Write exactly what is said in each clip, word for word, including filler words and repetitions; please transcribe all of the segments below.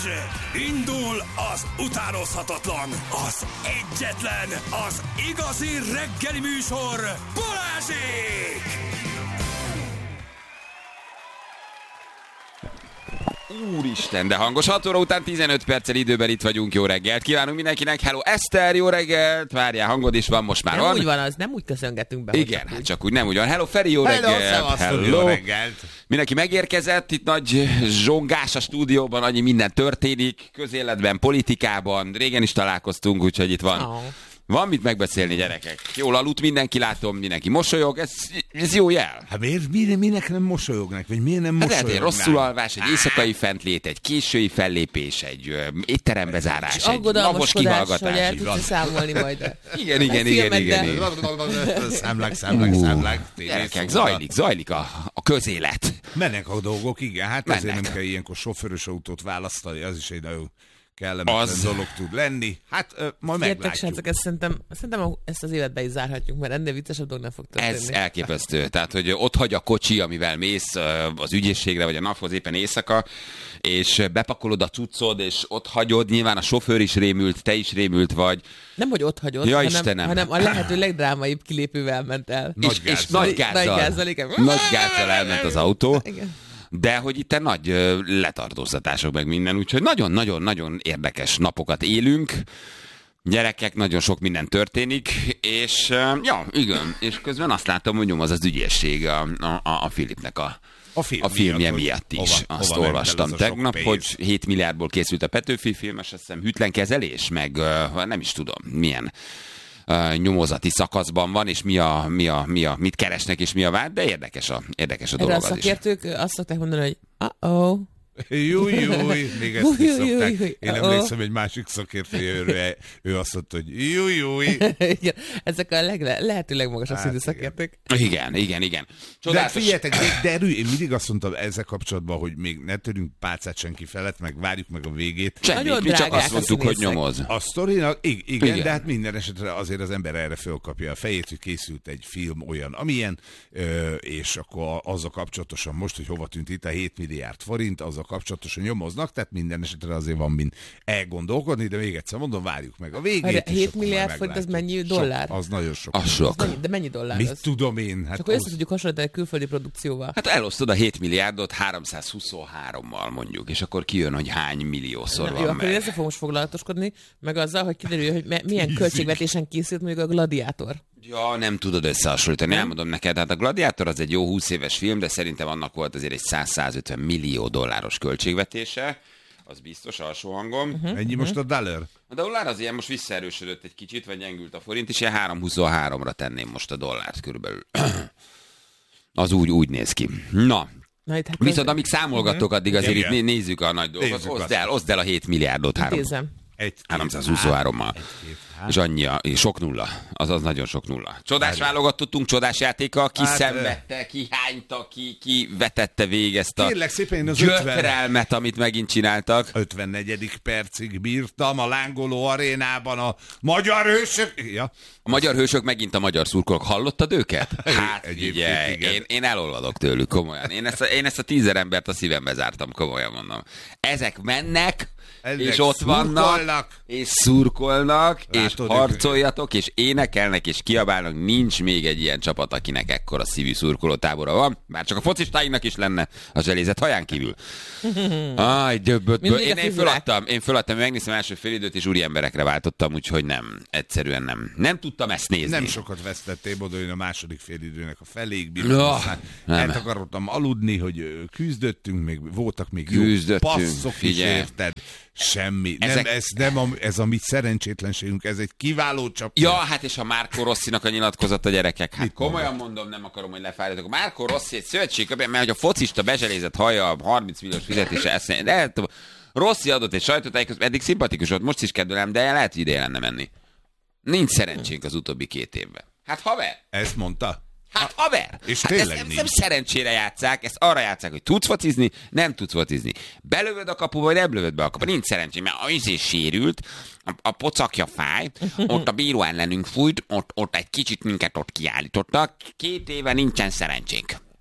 Indul az utánozhatatlan, az egyetlen, az igazi reggeli műsor, Balázsék! Úristen, de hangos. hat óra után tizenöt perccel időben itt vagyunk. Jó reggelt kívánunk mindenkinek. Hello, Eszter, jó reggelt. Várjál, hangod is van, most már nem van. Nem úgy van az, nem úgy köszöngetünk be. Igen, hát csak úgy nem úgy van. Hello, Feri, jó Hello, reggelt. Hello, jó reggelt. Mindenki megérkezett, itt nagy zsongás a stúdióban, annyi minden történik, közéletben, politikában. Régen is találkoztunk, úgyhogy itt van. Oh. Van mit megbeszélni, gyerekek. Jól aludt mindenki, látom, mindenki mosolyog, ez, ez jó jel. Hát miért, miért, minek nem mosolyognak, vagy miért nem hát mosolyognak? Hát egy rosszul alvás, egy éjszakai fentlét, egy késői fellépés, egy ö, étterembe zárás, egy napos kihallgatás. Hogy el tudsz számolni majd. Igen, igen, igen, igen, igen. Számlák, számlák, számlák. Gyerekek, zajlik, zajlik a, a közélet. Mennek a dolgok, igen, hát Mennek. Ezért nem kell ilyenkor sofőrös autót választani, az is egy nagyon kellemetlen az... dolog tud lenni. Hát uh, majd meglátjuk. Srácok, ezt szerintem, szerintem ezt az évet be is zárhatjuk, mert ennél viccesebb dolog nem fog történni. Ez elképesztő. Tehát, hogy ott hagy a kocsi, amivel mész az ügyészségre, vagy a naphoz éppen éjszaka, és bepakolod a cuccod, és ott hagyod. Nyilván a sofőr is rémült, te is rémült vagy. Nem, hogy ott hagyod, ja, hanem, hanem a lehető legdrámaibb kilépővel ment el. Nagy és, és nagy gázzal. Nagy gázzal, nagy gázzal elment az autó. Igen. De hogy itt nagy letartóztatások meg minden, úgyhogy nagyon-nagyon-nagyon érdekes napokat élünk. Gyerekek, nagyon sok minden történik, és ja, igen, és közben azt látom, hogy nyom az az ügyészség a, a, a Filipnek a, a, film a filmje miatt, miatt is. Hova, azt hova olvastam tegnap, hogy hét milliárdból készült a Petőfi film, és azt hiszem hűtlenkezelés, meg nem is tudom, milyen Uh, nyomozati szakaszban van, és mi a, mi a, mi a, mit keresnek, és mi a vád, de érdekes a, érdekes a dolog. Erre a szakértők azt szokták mondani, hogy uh-oh. Júj, júj, még ezt is szokták. Én emlékszem, egy másik szakértője, ő, ő azt mondta, hogy júj, júj. Igen, ezek a legle, lehető legmagasabb hát, szintű szakértők. Igen, igen, igen. Csodálatos. De figyeljetek, de, de erő, én mindig azt mondtam ezzel kapcsolatban, hogy még ne törünk pálcát senki felett, meg várjuk meg a végét. Semmi, mi csak azt mondtuk, hogy nyomoz. A sztorinak, igen, igen, de hát minden esetre azért az ember erre fölkapja a fejét, hogy készült egy film olyan, amilyen, és akkor azzal kapcsolatosan most, hogy hova tűnt itt a hét milliárd forint, azzal kapcsolatosan nyomoznak, tehát minden esetre azért van mind elgondolkodni, de még egyszer mondom, várjuk meg a végét. hét milliárd forint, az mennyi dollár? Sok, az nagyon sok. Az sok. Az mennyi, de mennyi dollár Mit az? tudom én? Hát csak az... össze tudjuk hasonlítani a külföldi produkcióval. Hát elosztod a hét milliárdot háromszázhuszonhárommal mondjuk, és akkor kijön, hogy hány milliószor van jó, meg. Akkor ezzel fogom most foglalatoskodni, meg azzal, hogy kiderül, hogy milyen költségvetésen készült mondjuk a Gladiátor. Ja, nem tudod összehasonlítani, elmondom neked. Hát a Gladiátor az egy jó húsz éves film, de szerintem annak volt azért egy száz-százötven millió dolláros költségvetése. Az biztos, alsó hangom. Uh-huh. Ennyi most a dollár? A dollár az ilyen most visszaerősödött egy kicsit, vagy gyengült a forint, és ilyen három huszonháromra tenném most a dollárt körülbelül. Az úgy, úgy néz ki. Na, Na hát viszont amíg számolgatok, addig azért igen. Itt nézzük a nagy dolgot. Oszd el, oszd el a hét milliárdot. háromszázhuszonhárommal. És annyi, a, sok nulla. Azaz nagyon sok nulla. Csodás válogatottunk, csodás játéka, ki hát, szenvedte, ki hányta, ki, ki vetette végig ezt a gyötrelmet, amit megint csináltak. ötvennegyedik percig bírtam a lángoló arénában a magyar hősök. Ja. A magyar hősök megint a magyar szurkolók. Hallottad őket? Hát figyelj, én, én elolvadok tőlük, komolyan. Én ezt, a, én ezt a tízer embert a szívembe zártam, komolyan mondom. Ezek mennek, ezek és ott szurkolnak, vannak, és szurkolnak, látod, és harcoljatok, és énekelnek, és kiabálnak. Nincs még egy ilyen csapat, akinek ekkora szívű szurkolótábora van. Bár csak a focistáinknak is lenne a zselézet haján kívül. Aj, döbbötből. Én, én föladtam, én föladtam, megnéztem első félidőt, és úri emberekre váltottam, úgyhogy nem, egyszerűen nem. Nem tudtam ezt nézni. Nem sokat vesztettél, oda én a második félidőnek a feléig bírtam. Oh, eltakarodtam aludni, hogy küzdöttünk, még voltak még jó passzok is, érted? Semmi. Ezek... Nem, ez nem a, ez a mi szerencsétlenségünk, ez egy kiváló csapat. Ja, hát és a Marco Rossinak a nyilatkozata, gyerekek. Hát mit komolyan mondom? mondom, nem akarom, hogy lefáradjatok. Marco Rossi egy szövetség, mert hogy a focista bezselézett haja a harminc milliós fizetése eszély. De Rossi adott egy sajtótájékoztatót, eddig szimpatikus volt, most is kedvelem, de lehet, hogy ide lenne menni. Nincs szerencsénk az utóbbi két évben. Hát haver! Ezt mondta? Hát haver! És hát tényleg ezt nem szerencsére játsszák, ezt arra játsszák, hogy tudsz focizni, nem tudsz focizni. Belövöd a kapuba, vagy nem lövöd be a kapuba. Nincs szerencsé, mert az is sérült, a, a pocakja fáj, ott a bíró ellenünk fújt, ott, ott egy kicsit minket ott kiállítottak. Két éve nincsen szerencsénk.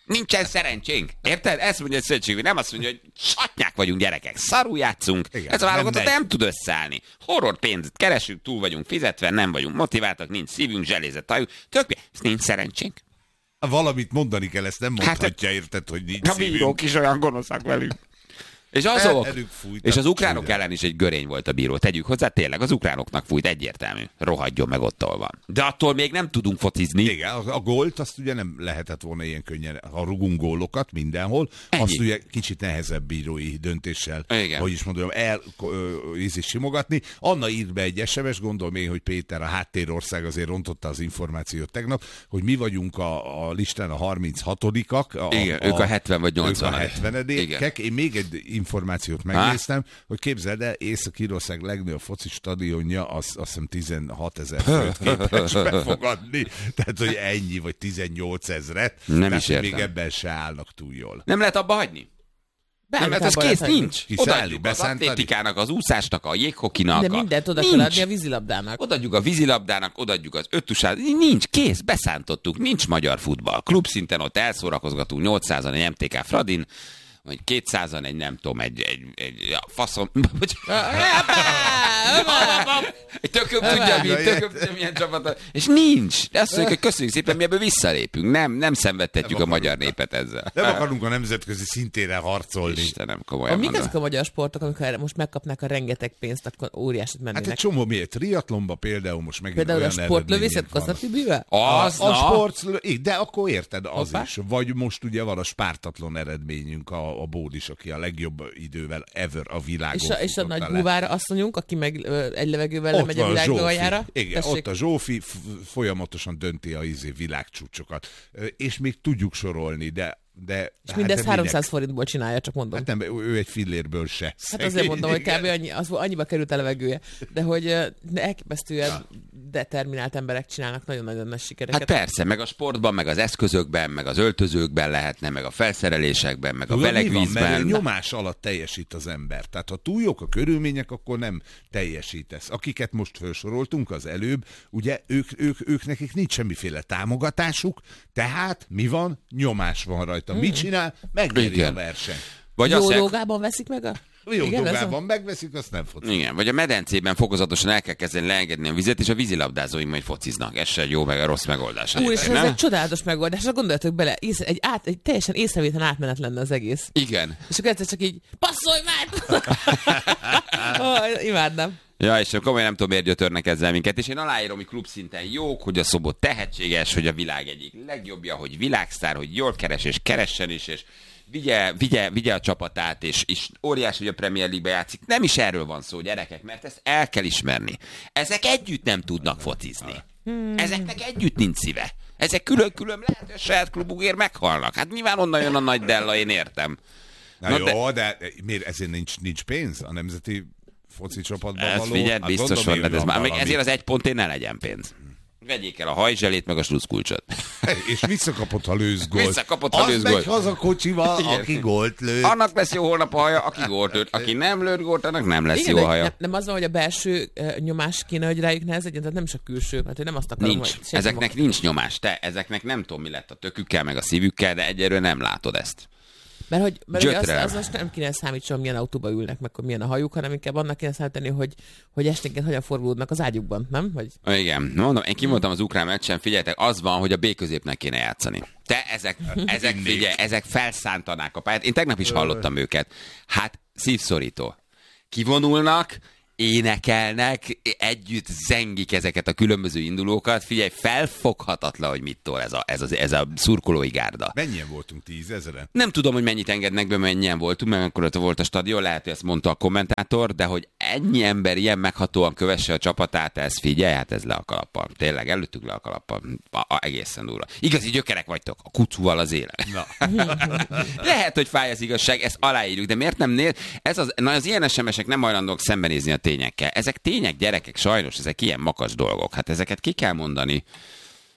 Nincsen szerencsénk. Érted? Ezt mondja a szövetség, nem azt mondja, hogy satnyák vagyunk gyerekek, szarul játszunk. Igen, ez a válogatott nem, nem tud összeállni. Horror pénzt keresünk, túl vagyunk fizetve, nem vagyunk motiváltak, nincs szívünk, zselézett hajuk. Tök, ez nincs szerencsénk. Valamit mondani kell, ezt nem mondhatja, hát, érted, hogy nincs a szívünk. A bírók is olyan gonoszak velünk. És azok, és az ukránok csúnya. ellen is egy görény volt a bíró. Tegyük hozzá, tényleg az ukránoknak fújt, egyértelmű. Rohadjon meg ott, ahol van. De attól még nem tudunk focizni. Igen, a, a gólt azt ugye nem lehetett volna ilyen könnyen, ha rugunk gólokat mindenhol, ennyi. Azt ugye kicsit nehezebb bírói döntéssel, igen. Hogy is mondom, el íz is simogatni. Anna írt be egy es em es, gondolom én, hogy Péter, a háttérország azért rontotta az információt tegnap, hogy mi vagyunk a, a listán a harminchatodikak. A, igen, a, ők a hetven vagy nyolcvan. Ők a hetvenedikek. Én még egy információt megnéztem, ha? Hogy képzeld el, Észak-Írország legnagyobb foci stadionja, azt, azt hiszem tizenhatezer főt képes befogadni. Tehát, hogy ennyi, vagy tizennyolc ezret. Nem tehát, is értem. Még ebben se állnak túl jól. Nem lehet abba hagyni? Nem, mert ez kész, nincs. Odaadjuk az beszántani. Atlétikának, az úszásnak, a jéghokinak. De mindent oda kell adni a vízilabdának. Odaadjuk a vízilabdának, odaadjuk az öttusát. Nincs, kész, beszántottuk, nincs magyar futball. Klubszinten ott elszórakozgatunk nyolcszázan egy em té ká Fradin, vagy kétszázan egy, nem tudom, egy, egy, egy faszom... Egy tököm tudja, mi, tököm tudja, milyen csapat. És nincs. Azt mondjuk, hogy köszönjük szépen, mi ebből visszalépünk. Nem, nem szenvedtetjük nem a magyar népet ezzel. Nem akarunk a nemzetközi szintére harcolni. Istenem, komolyan mondom. Mik ezek a magyar sportok, amikor most megkapnák a rengeteg pénzt, akkor óriásit mennének? Hát egy csomó miért? Triatlonba például most megint például olyan a sportlövészet Koszatibűvel? Az, a, a sportlövészet, de akkor érted, az Hoppá. is. Vagy most ugye van a spártatlon eredményünk, a, a Bódis, aki a legjobb idővel ever a világon. És a, és a nagy búvára asszonyunk, aki meg ö, egy levegővel ott lemegy a világ aljára. Igen, tessék. Ott a Zsófi f- folyamatosan dönti a izé világcsúcsokat. És még tudjuk sorolni, de De, és hát mindezt háromszáz forintból csinálja, csak mondom. Hát nem, ő egy fillérből se. Hát azért mondom, hogy kb. Annyi, az, annyiba került a levegője. De hogy de elképesztően ja. determinált emberek csinálnak nagyon-nagyon nagy sikereket. Hát persze, meg a sportban, meg az eszközökben, meg az öltözőkben lehetne, meg a felszerelésekben, meg a belegvízben. Mert nyomás alatt teljesít az ember. Tehát ha túl jók a körülmények, akkor nem teljesítesz. Akiket most felsoroltunk az előbb, ugye ők, ők, ők nekik nincs semmiféle támogatásuk, tehát mi van? Nyomás van rajta. Mm. Mit csinál? Megnyeri a verseny. Vagy jó dolgában veszik meg a... Jó igen, dolgában a... megveszik, azt nem foci. Igen, vagy a medencében fokozatosan el kell kezdeni leengedni a vizet, és a vízilabdázóim majd fociznak. Ez se egy jó, meg a rossz megoldás. Úr, és ez egy csodálatos megoldás. Gondoljatok bele, ész, egy, át, egy teljesen észrevétlen átmenet lenne az egész. Igen. És akkor egyszer csak így, passzolj már! oh, imádnám. Ja, és komolyan nem tudom, miért gyötörnek ezzel minket, és én aláírom, hogy klubszinten jók, hogy a Szobot tehetséges, hogy a világ egyik legjobbja, hogy világsztár, hogy jól keres, és keressen is, és vigye, vigye, vigye a csapatát, és, és óriás, hogy a Premier League-be játszik. Nem is erről van szó, gyerekek, mert ezt el kell ismerni. Ezek együtt nem tudnak focizni. Ezeknek együtt nincs szíve. Ezek külön-külön lehet, hogy a saját klubukért meghalnak. Hát nyilván onnan jön a nagy Della, én értem. Na, Na jó, de... de miért ezért nincs, nincs pénz a nemzeti foci csapatban ez való? Figyeld, hát biztos van, mert ez már még valami. ezért az egy pontért ne legyen pénz. Vegyék el a hajzselét, meg a sluszkulcsot. És visszakapott, ha lősz gólt. Visszakapott, ha lősz gólt. Az megy haza kocsival, igen. Aki gólt lőtt. Annak lesz jó holnap a haja, aki gólt lőtt. Aki nem lőtt gólt, annak nem lesz igen, jó a haja. Nem, nem az van, hogy a belső uh, nyomás kéne, hogy rájuk nehezedjen, tehát nem is a külső. Hát, hogy nem azt akarom, nincs. Hogy ezeknek nincs nyomás. Te, ezeknek nem tudom, mi lett a tökükkel, meg a szívükkel, de egyelőre nem látod ezt. Mert hogy, mert hogy az, az most nem kéne számítson, milyen autóba ülnek, meg hogy milyen a hajuk, hanem inkább annak kéne számítani, hogy, hogy esténként hogyan forgulódnak az ágyukban, nem? Hogy... Igen, mondom, én kimondtam az ukrán meccsen, figyeljetek, az van, hogy a B középnek kéne játszani. Te, ezek, ezek, figyelj, ezek felszántanák a pályát. Én tegnap is hallottam őket. Hát szívszorító. Kivonulnak, énekelnek, együtt zengik ezeket a különböző indulókat. Figyelj, felfoghatatlan, hogy mit tol ez a, ez a, ez a szurkolói gárda. Mennyien voltunk? Tízezeren? Nem tudom, hogy mennyit engednek be, mennyien voltunk, mert akkor volt a stadion, lehet, hogy ezt mondta a kommentátor, de hogy ennyi ember ilyen meghatóan kövesse a csapatát, ez figyelj, hát ez le a kalappal. Tényleg, előttük le a kalappal. A, a, egészen durva. Igazi gyökerek vagytok, a kucúval az élet. Na. Lehet, hogy fáj az igazság, ezt aláírjuk, de miért nem nél? Ez az, na, az ilyen es em esek nem hajlandók szembenézni a tényekkel. Ezek tények, gyerekek, sajnos, ezek ilyen makas dolgok. Hát ezeket ki kell mondani.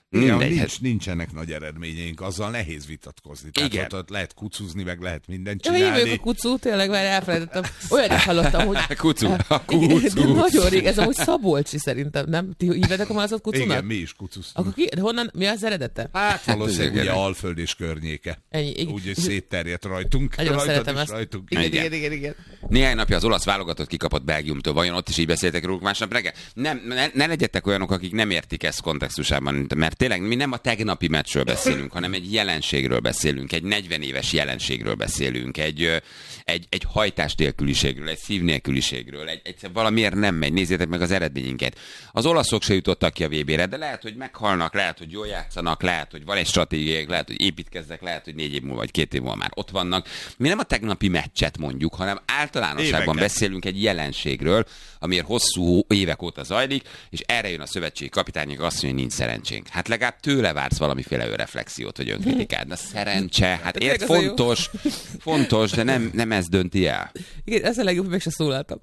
Igen, nincs, nincsenek nagy eredményeink, azzal nehéz vitatkozni. Tehát igen. Ott lehet kucuzni, meg lehet mindent csinálni. Ja, én a kucu, tényleg már elfelejtettem. Olyan is hallottam, hogy... Kucu, a kucu. Nagyon rég, ez amúgy Szabolcsi szerintem, nem? Ti hívedek a malacot kucunak? Igen, mi is kucuztunk. Akkor ki, honnan, mi az eredete? Hát valószínűleg ugye Alföld és környéke. Ennyi. Úgy, szétterjedt rajtunk. Nagyon rajtad szeretem ezt. Rajtunk. Igen, igen, igen, igen. Néhány napja az olasz válogatott kikapott Belgiumtól, vajon ott is így beszéltek róluk másnap reggel? Nem, ne, ne legyetek olyanok, akik nem értik ezt kontextusában, mert tényleg mi nem a tegnapi meccsről beszélünk, hanem egy jelenségről beszélünk, egy negyven éves jelenségről beszélünk, egy, egy, egy hajtás nélküliségről, egy szív nélküliségről, egy, egy valamiért nem megy, nézzétek meg az eredményünket. Az olaszok se jutottak ki a vé bére, de lehet, hogy meghalnak, lehet, hogy jól játszanak, lehet, hogy van egy stratégiák, lehet, hogy építkeznek, lehet, hogy négy év múlva vagy két év múlva már ott vannak. Mi nem a tegnapi meccset mondjuk, hanem általánosságban éveket. Beszélünk egy jelenségről, amiért hosszú évek óta zajlik, és erre jön a szövetségi kapitány, azt mondja, hogy nincs szerencsénk. Hát legalább tőle vársz valamiféle önreflexiót, vagy önkritikát. Na szerencse, hát ért fontos, fontos, de nem, nem ez dönti el. Igen, ez a legjobb, hogy meg se szólaltam.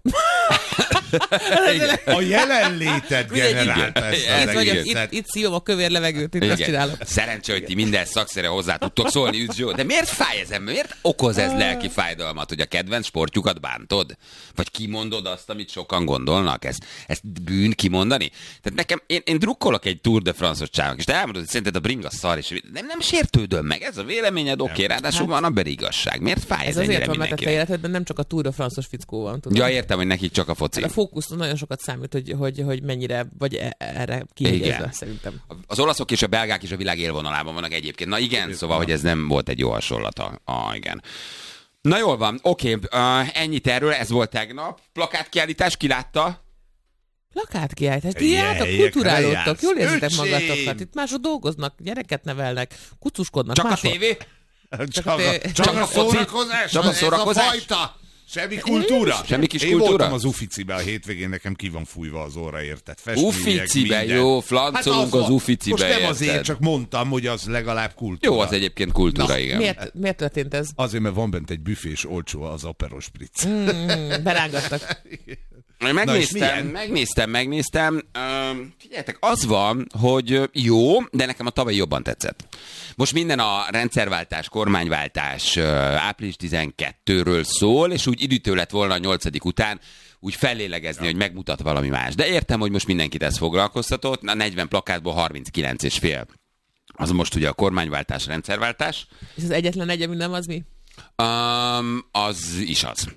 A jelenléted generálta ezt az egészet. Itt, itt szívom a kövér levegőt, itt azt csinálom. Szerencsé, hogy ti minden szakszerre hozzá tudtok szólni, üdv jó. De miért fáj ez ember? Miért okoz ez lelki fájdalmat, hogy a kedvenc sportjukat bántod? Vagy kimondod azt, amit sokan gondolnak? Ezt, ezt bűn kimondani? Tehát nekem, én, én drukkolok egy Tour de France-os csának, és te elmondod, hogy szerinted a bringa szar, és nem, nem sértődöm meg. Ez a véleményed, oké, okay, ráadásul hát, van abban igazság. Miért fáj ez, ez ennyire mindenkinek? Ez azért van, mert a életedben nem csak a Tour de France-os fickó van. Tudom. Ja, értem, hogy nekik csak a foci. Hát a fókusz nagyon sokat számít, hogy, hogy, hogy mennyire vagy erre kiegyezve, szerintem. Az olaszok és a belgák is a világ élvonalában vannak egyébként. Na igen, szóval, hogy ez nem volt egy jó hasonlata. Ah, igen. Na jól van, oké, okay. uh, ennyit erről, ez volt tegnap. Plakátkiállítás, ki látta? Plakátkiállítás, ti jártak, kulturálódtak, jól érzitek magatokat. Itt mások dolgoznak, gyereket nevelnek, kucuskodnak. Csak mások. A tévé? Csak a, csak csak a szórakozás? Csak a szórakozás? Ez a fajta. Semmi kultúra? Semmi kis Én kultúra? voltam az Uficibe a hétvégén, nekem ki van fújva az óra, érted? Uficibe, jó, flancolunk hát az, az Uficibe, most nem érted? azért, csak mondtam, hogy az legalább kultúra. Jó, az egyébként kultúra, na, igen. Miért, miért történt ez? Azért, mert van bent egy büfés olcsó az Aperol Spritz. Mm, berángattak. Megnéztem, megnéztem, megnéztem. Uh, figyeljetek, az van, hogy jó, de nekem a tavaly jobban tetszett. Most minden a rendszerváltás, kormányváltás uh, április tizenkettőről szól, és úgy időtő lett volna a nyolcadik után úgy fellélegezni, ja. hogy megmutat valami más. De értem, hogy most mindenkit ez foglalkoztatott, a negyven plakátból harminckilenc és fél. Az most ugye a kormányváltás, rendszerváltás. És az egyetlen egy, ami nem, az mi? Um, az is az.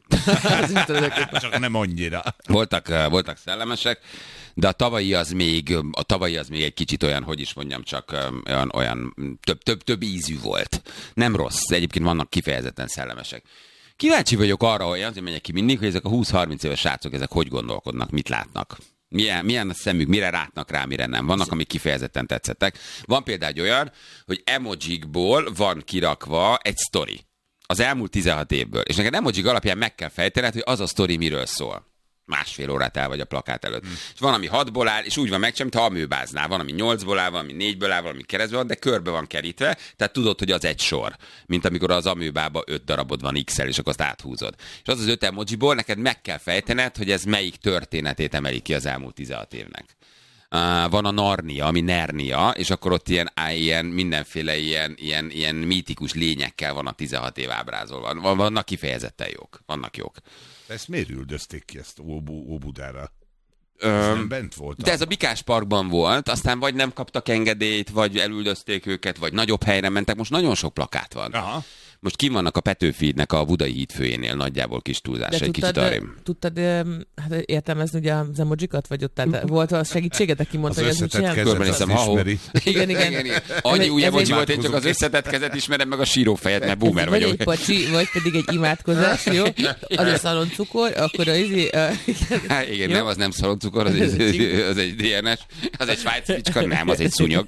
Csak nem annyira. Voltak, voltak szellemesek, de a tavalyi az még, a tavalyi az még egy kicsit olyan, hogy is mondjam, csak olyan, olyan több, több, több ízű volt. Nem rossz, egyébként vannak kifejezetten szellemesek. Kíváncsi vagyok arra, hogy azért megyek ki mindig, hogy ezek a húsz-harminc éves srácok, ezek hogy gondolkodnak, mit látnak. Milyen, milyen a szemük, mire rátnak rá, mire nem. Vannak, amik kifejezetten tetszettek. Van például egy olyan, hogy emojikból van kirakva egy sztori az elmúlt tizenhat évből. És neked emojik alapján meg kell fejtened, hogy az a sztori miről szól. Másfél órát el vagy a plakát előtt. Hmm. És van, ami hatból áll, és úgy van meg, mint ha amőbáznál. Van, ami nyolcból áll, van, ami négyből áll, van, ami keresztbe van, de körbe van kerítve, tehát tudod, hogy az egy sor. Mint amikor az amőbába öt darabod van X-el, és akkor azt áthúzod. És az az öt emojiból neked meg kell fejtened, hogy ez melyik történetét emeli ki az elmúlt tizenhat évnek. Uh, van a Narnia, ami Nernia, és akkor ott ilyen, ilyen mindenféle ilyen, ilyen, ilyen mítikus lényekkel van a tizenhat év ábrázolva. Van, vannak kifejezetten jók. Vannak jók. Ezt miért üldözték ki ezt Óbu, Óbudára? Um, bent voltam. De ez a Bikás Parkban volt, aztán vagy nem kaptak engedélyt, vagy elüldözték őket, vagy nagyobb helyre mentek. Most nagyon sok plakát van. Aha. Most ki vannak a Petőfi-nek a Budai hídfőjénél, nagyjából kis túlzás. Egy kicsit arrébb. Tudtad hát értelmezni ugye az emojikat, vagy ott tehát volt a segítségetek, ki mondta, hogy ez mit csinál? Körbenézem, ha igen, igen. Annyi új emoji volt, én csak az összetett kezet ismerem, meg a sírófejet, mert boomer vagyok. Vagy egy pacsi, vagy pedig egy imádkozás, jó? Az a szaloncukor, akkor az izé... Igen, nem, az nem szaloncukor, az egy dé en es, az egy svájci picska, nem, az egy szúnyog.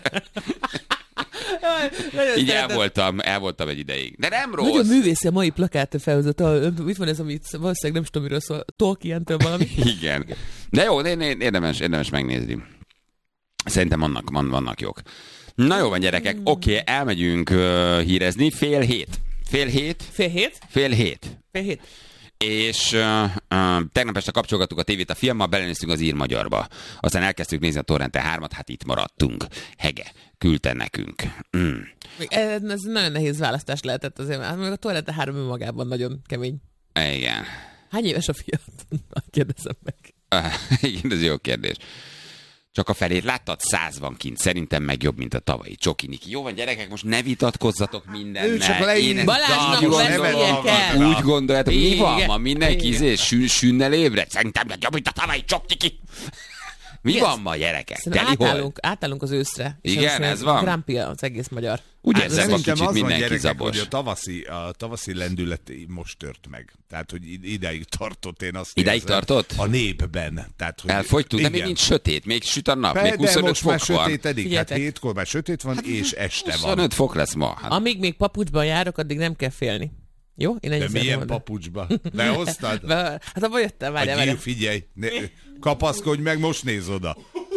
Így el voltam, el voltam egy ideig. De nem rossz. Nagyon művészi a mai plakát felhozat. Mit van ez, amit valószínűleg nem tudom, miről szól. Tolkien-től valami. Igen. De jó, érdemes, érdemes megnézni. Szerintem vannak, vannak jók. Na jó van, gyerekek. Oké, okay, elmegyünk uh, hírezni. Fél hét. Fél hét? Fél hét? Fél hét. Fél hét. és uh, uh, tegnap este kapcsolgattuk a tévét a filmmel, belenéztünk az Ír Magyarba. Aztán elkezdtük nézni a Torrente hármat, hát itt maradtunk. Hege, küldte nekünk. Mm. Ez nagyon nehéz választás lehetett azért, mert a Torrente három önmagában nagyon kemény. Igen. Hány éves a fiat? Kérdezem meg. Uh, igen, ez jó kérdés. Csak a felét láttad? Száz van kint. Szerintem meg jobb, mint a tavalyi Csokiniki. Jó van, gyerekek, most ne vitatkozzatok mindennel. Én Balázsnak beszéljen kell. Úgy gondoljátok, mi van ma? Mindenki izé, sűn, sünnel ébred? Szerintem meg jobb, mint a tavalyi Csokiniki. Mi van ma, gyerekek? Átállunk, átállunk az őszre. Igen, ez van. Grampi az egész magyar. Úgy érzem, hogy kicsit mindenki gyerekek, zabos. Hogy a tavaszi, a tavaszi lendület most tört meg. Tehát, hogy ideig tartott, én azt Ideig érzem, tartott? A népben. Tehát, hogy elfogytunk, de még nincs sötét, még süt a nap, Be, még huszonöt fok most van. már sötétedik, hát hétkor már sötét van, hát, és este van. huszonöt fok lesz ma. Hát. Amíg még papucsban járok, addig nem kell félni. Jó? Én de milyen mondani. Papucsba? Lehoztad? Be, hát abban jöttem, várjál, várjál. Figyelj, ne, kapaszkodj meg, most néz oda.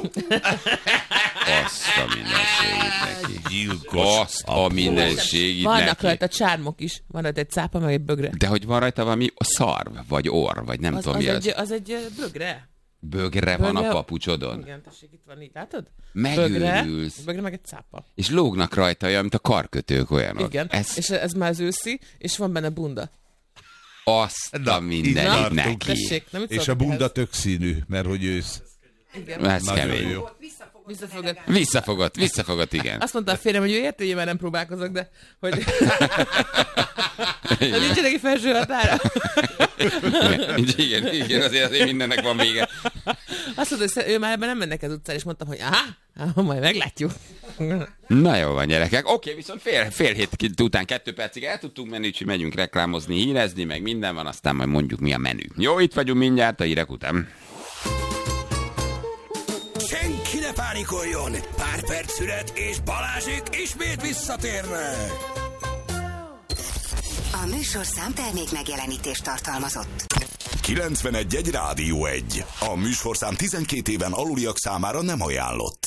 Azt a mindenségét neki. Gyilkos. Azt a mindenségét Vannak neki. rajta csármok is. Van rajta egy cápa, meg egy bögre. De hogy van rajta valami szarv, vagy orr, vagy nem az, tudom az mi egy, az. az egy bögre. Bögre van a papucsodon? Igen, tessék, itt van így, látod? Megőrülsz. Bögre, meg egy cápa. És lógnak rajta olyan, mint a karkötők olyanok. Igen, ez... és ez már az őszi, és van benne bunda. Azt a mindenit neki. Tessék, nem és a bunda tök színű, mert hogy ősz. Igen. Ez kemény. Jó. Visszafogott. Visszafogott, visszafogott, igen. Azt mondta a férjem, hogy ő érti, hogy én már nem próbálkozok, de hogy... de nincs neki felső határa. igen, igen, azért, azért mindennek van vége. Azt mondta, hogy ő már ebben nem mennek az utcán, és mondtam, hogy aha, majd meglátjuk. Na jó van, gyerekek. Oké, viszont fél, fél hét után kettő percig el tudtunk menni, úgyhogy megyünk reklámozni, hírezni, meg minden van, aztán majd mondjuk mi a menü. Jó, itt vagyunk mindjárt a hírek után. Senki ne pánikoljon! Pár perc szület, és Balázsék ismét visszatérnek! A műsor számtermék megjelenítést tartalmazott. kilencvenegy egy Rádió egy. A műsorszám tizenkét éven aluliak számára nem ajánlott.